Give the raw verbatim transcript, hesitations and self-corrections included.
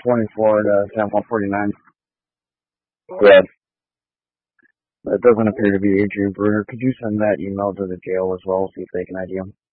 twenty-four to ten one forty-nine. Yeah. It doesn't appear to be Adrian Bruner. Could you send that email to the jail as well, see if they can I D him?